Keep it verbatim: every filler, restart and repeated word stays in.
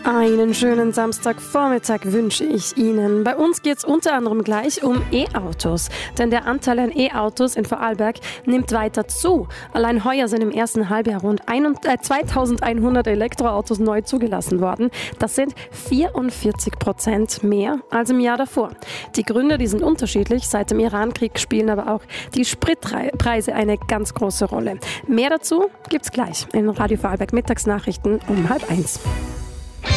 Einen schönen Samstagvormittag wünsche ich Ihnen. Bei uns geht es unter anderem gleich um E-Autos. Denn der Anteil an E-Autos in Vorarlberg nimmt weiter zu. Allein heuer sind im ersten Halbjahr rund zweitausendeinhundert Elektroautos neu zugelassen worden. Das sind vierundvierzig Prozent mehr als im Jahr davor. Die Gründe, die sind unterschiedlich. Seit dem Irankrieg spielen aber auch die Spritpreise eine ganz große Rolle. Mehr dazu gibt's gleich in Radio Vorarlberg Mittagsnachrichten um halb eins.